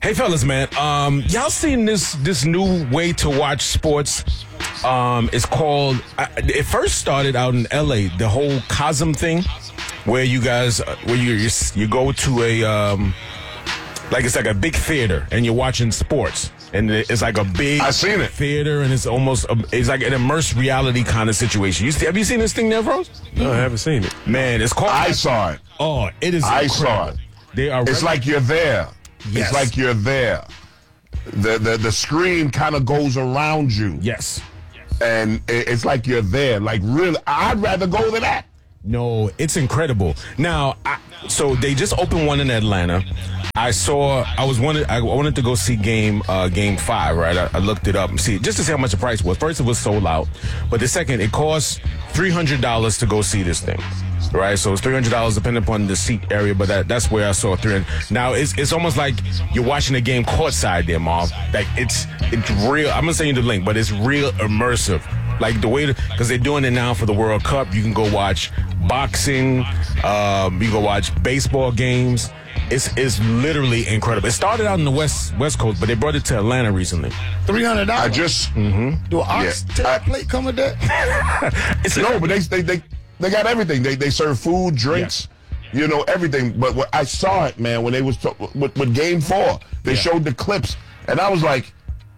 Hey, fellas, man. Y'all seen this new way to watch sports? It's called. It first started out in L.A. The whole Cosm thing, where you guys, where you go to a it's like a big theater and you're watching sports, and it's like a big I seen it. theater, and it's almost it's like an immersed reality kind of situation. Have you seen this thing there, bros? No, I haven't seen it. Man, it's called. I saw it. Oh, it is. I incredible. saw it. They are. It's like you're there. Yes. It's like you're there. The screen kind of goes around you. Yes. And it's like you're there. Like, really, I'd rather go to that. No, it's incredible. Now, so they just opened one in Atlanta. I wanted to go see game 5, right? I looked it up and see just to see how much the price was. First, it was sold out, but the second, it cost $300 to go see this thing, right? So it's $300 depending upon the seat area, but that's where I saw $300. Now it's almost like you're watching a game courtside there, Marv. Like it's real. I'm gonna send you the link, but it's real immersive. Like the way, because they're doing it now for the World Cup. You can go watch boxing. You can go watch baseball games. It's literally incredible. It started out in the West Coast, but they brought it to Atlanta recently. $300. I just Do an oxtail plate come with that? no, but they got everything. They serve food, drinks, everything. But I saw it, man, when they was with Game 4. They showed the clips, and I was like,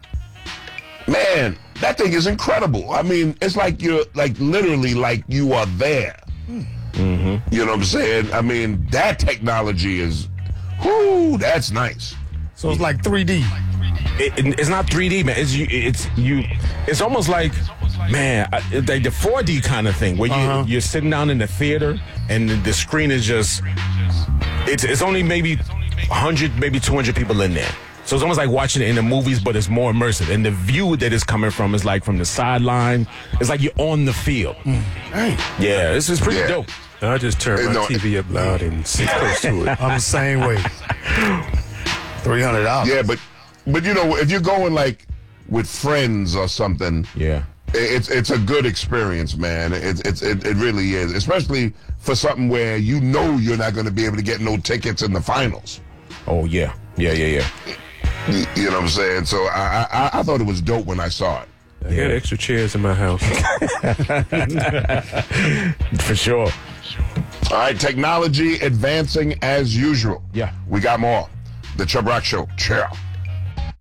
man, that thing is incredible. I mean, it's like you're literally like you are there. Mm-hmm. You know what I'm saying? I mean, that technology is, that's nice. So it's like 3D. It's not 3D, man. It's almost like, man, like the 4D kind of thing where you're sitting down in the theater and the screen is just, it's only maybe 100, maybe 200 people in there. So it's almost like watching it in the movies, but it's more immersive. And the view that it's coming from is like from the sideline. It's like you're on the field. Yeah, this is pretty dope. I just turn my TV up loud and sit close to it. I'm the same way. $300. Yeah, but if you're going like with friends or something, it's a good experience, man. It really is, especially for something where you're not going to be able to get no tickets in the finals. Oh yeah. You know what I'm saying? So I thought it was dope when I saw it. I got extra chairs in my house. For sure. All right, technology advancing as usual. Yeah. We got more. The Chubb Rock Show. Cheer.